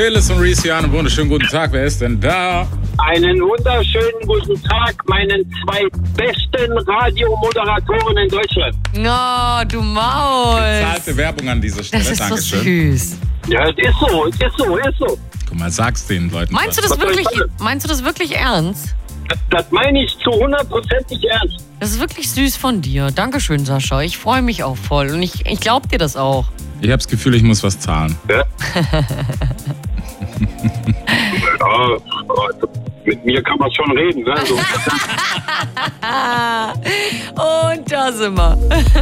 Phyllis und Reese hier, einen wunderschönen guten Tag. Wer ist denn da? Einen wunderschönen guten Tag, meinen zwei besten Radiomoderatoren in Deutschland. Oh, du Maul. Bezahlte Werbung an dieser Stelle. Das ist so Dankeschön. süß. Ja, es ist so, es ist so, es ist so. Guck mal, sag's den Leuten. Meinst du das wirklich ernst? Das meine ich zu 100%ig ernst. Das ist wirklich süß von dir. Dankeschön, Sascha. Ich freue mich auch voll. Und ich glaub dir das auch. Ich habe das Gefühl, ich muss was zahlen. Ja? Ja, mit mir kann man schon reden. Ne? So. Und da sind wir.